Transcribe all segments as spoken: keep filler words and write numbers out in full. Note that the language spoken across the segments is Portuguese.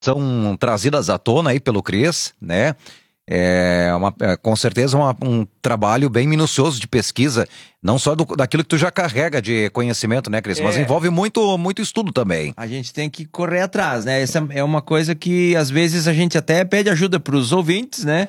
São trazidas à tona aí pelo Cris, né? É, uma, é com certeza uma, um trabalho bem minucioso de pesquisa, não só do, daquilo que tu já carrega de conhecimento, né, Cris? É, mas envolve muito, muito estudo também. A gente tem que correr atrás, né? Essa é uma coisa que às vezes a gente até pede ajuda para os ouvintes, né?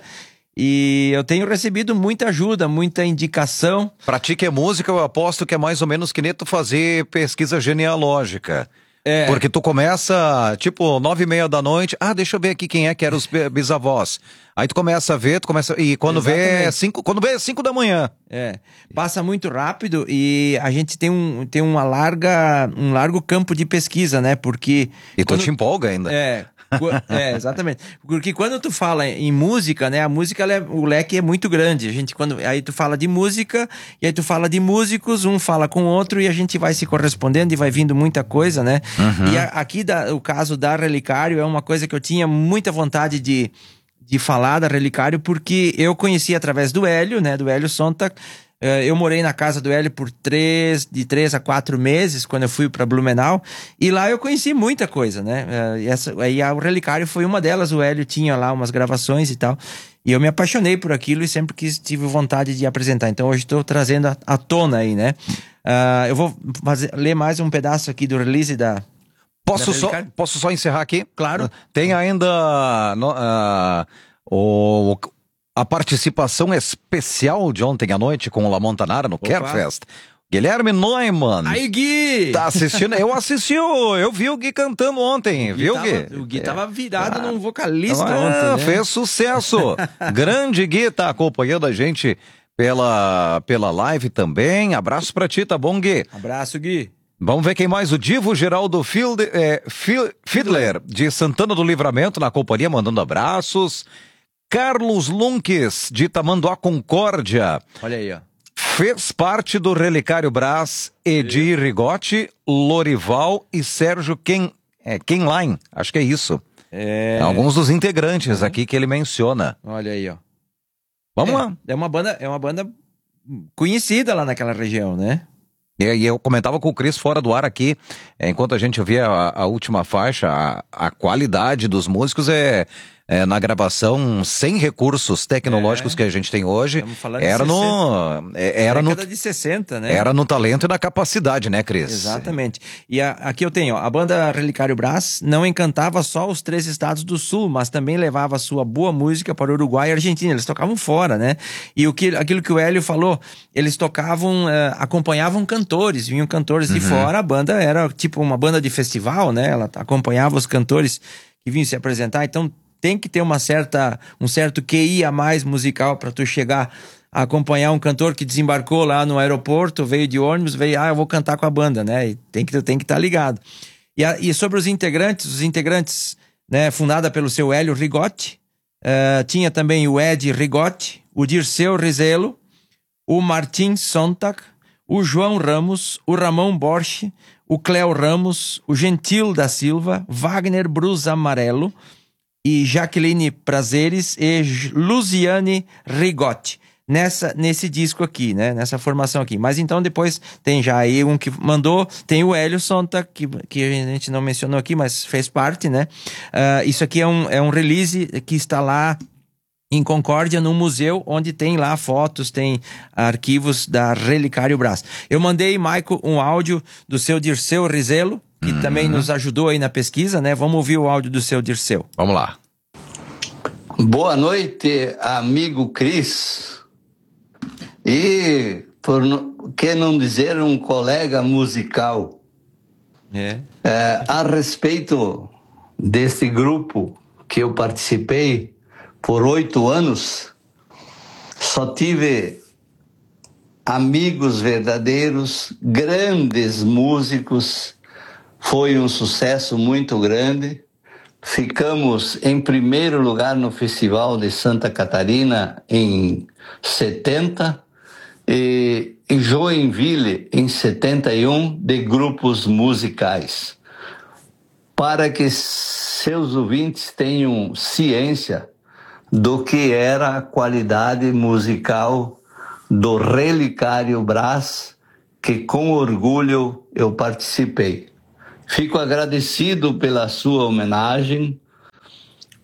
E eu tenho recebido muita ajuda, muita indicação. Pra ti que é música, eu aposto que é mais ou menos que nem tu fazer pesquisa genealógica. É. Porque tu começa, tipo, nove e meia da noite, ah, deixa eu ver aqui quem é que eram os bisavós. Aí tu começa a ver, tu começa, e quando Exatamente. vê é cinco, quando vê é cinco da manhã. É, passa muito rápido e a gente tem um, tem uma larga, um largo campo de pesquisa, né, porque... E tu quando... te empolga ainda. É, é, exatamente. Porque quando tu fala em música, né, a música, ela é, o leque é muito grande. A gente, quando, aí tu fala de música, e aí tu fala de músicos, um fala com o outro, e a gente vai se correspondendo e vai vindo muita coisa, né? Uhum. E a, aqui da, o caso da Relicário é uma coisa que eu tinha muita vontade de, de falar da Relicário, porque eu conheci através do Hélio, né, do Hélio Sontag. Eu morei na casa do Hélio por três, de três a quatro meses, quando eu fui para Blumenau, e lá eu conheci muita coisa, né? E essa, aí o Relicário foi uma delas, o Hélio tinha lá umas gravações e tal, e eu me apaixonei por aquilo e sempre quis, tive vontade de apresentar. Então hoje estou trazendo à, à tona aí, né? Uh, eu vou fazer, ler mais um pedaço aqui do release da... Posso, da só, posso só encerrar aqui? Claro. Tem ainda no, uh, o... a participação especial de ontem à noite com o La Montanara no Kerfest. Guilherme Neumann. Aí, Gui! Tá assistindo? Eu assisti, o, eu vi o Gui cantando ontem, o Gui viu, tava, Gui? O Gui tava virado ah, num vocalista ah, ontem, né? Fez sucesso. Grande Gui, tá acompanhando a gente pela, pela live também. Abraço pra ti, tá bom, Gui? Abraço, Gui. Vamos ver quem mais. O Divo Geraldo Field, é, Fiedler, de Santana do Livramento, na companhia, mandando abraços. Carlos Lunques, de Tamanduá Concórdia. Olha aí, ó. Fez parte do Relicário Brás, Edir Rigotti, Lorival e Sérgio Ken, é, Kenline. Acho que é isso. É... Alguns dos integrantes uhum. aqui que ele menciona. Olha aí, ó. Vamos é, lá. É uma banda, é uma banda conhecida lá naquela região, né? E eu comentava com o Cris fora do ar aqui, enquanto a gente ouvia a, a última faixa, a, a qualidade dos músicos é, é na gravação sem recursos tecnológicos é. que a gente tem hoje. Era no era no década de sessenta, né? Era no talento e na capacidade, né, Cris? Exatamente. E a, aqui eu tenho, ó, a banda Relicário Brás não encantava só os três estados do sul, mas também levava sua boa música para o Uruguai e Argentina. Eles tocavam fora, né? E o que, aquilo que o Hélio falou, eles tocavam, uh, acompanhavam cantores, vinham cantores uhum. de fora. A banda era tipo uma banda de festival, né? Ela acompanhava os cantores que vinham se apresentar. Então tem que ter uma certa, um certo Q I a mais musical para tu chegar a acompanhar um cantor que desembarcou lá no aeroporto, veio de ônibus, veio, ah, eu vou cantar com a banda, né? E tem que tem que estar ligado. E, a, e sobre os integrantes, os integrantes, né, fundada pelo seu Hélio Rigotti, uh, tinha também o Ed Rigotti, o Dirceu Rizelo, o Martin Sontag, o João Ramos, o Ramon Borche, o Cléo Ramos, o Gentil da Silva, Wagner Brus Amarelo e Jaqueline Prazeres e Luciane Rigotti. Nessa, nesse disco aqui, né? Nessa formação aqui. Mas então depois tem já aí um que mandou, tem o Hélio Sontag, que, que a gente não mencionou aqui, mas fez parte, né? Uh, isso aqui é um, é um release que está lá em Concórdia, num museu, onde tem lá fotos, tem arquivos da Relicário Brás. Eu mandei, Maico, um áudio do seu Dirceu Rizelo, que uhum. também nos ajudou aí na pesquisa, né? Vamos ouvir o áudio do seu Dirceu. Vamos lá. Boa noite, amigo Cris. E, por que não dizer, um colega musical. É. É, a respeito desse grupo que eu participei por oito anos, só tive amigos verdadeiros, grandes músicos, foi um sucesso muito grande. Ficamos em primeiro lugar no Festival de Santa Catarina em setenta e em Joinville em setenta e um, de grupos musicais. Para que seus ouvintes tenham ciência do que era a qualidade musical do Relicário Brás, que com orgulho eu participei. Fico agradecido pela sua homenagem,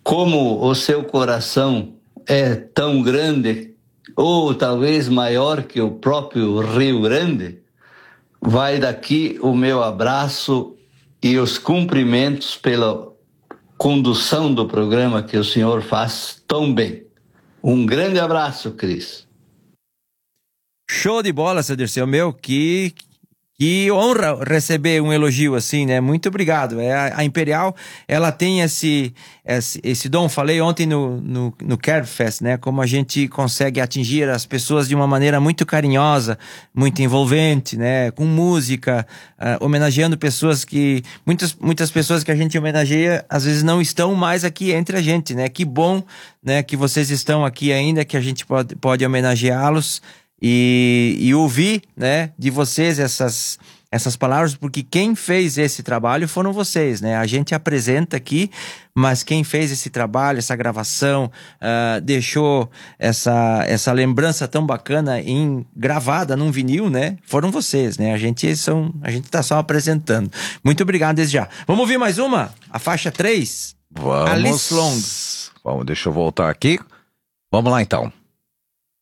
como o seu coração é tão grande, ou talvez maior que o próprio Rio Grande, vai daqui o meu abraço e os cumprimentos pela condução do programa que o senhor faz tão bem. Um grande abraço, Cris. Show de bola, seu Dirceu. Meu, que, que honra receber um elogio assim, né? Muito obrigado. É, a, a Imperial, ela tem esse, esse, esse dom. Falei ontem no, no, no Cairfest, né? Como a gente consegue atingir as pessoas de uma maneira muito carinhosa, muito envolvente, né? Com música, uh, homenageando pessoas que... Muitas, muitas pessoas que a gente homenageia, às vezes não estão mais aqui entre a gente, né? Que bom, né? Que vocês estão aqui ainda, que a gente pode, pode homenageá-los. E, e ouvir, né, de vocês essas, essas palavras, porque quem fez esse trabalho foram vocês, né? A gente apresenta aqui, mas quem fez esse trabalho, essa gravação, uh, deixou essa, essa lembrança tão bacana em, gravada num vinil, né? Foram vocês, né? A gente, são, a gente tá só apresentando. Muito obrigado desde já. Vamos ouvir mais uma? A faixa três? Vamos. Alice Long. Vamos, deixa eu voltar aqui. Vamos lá então.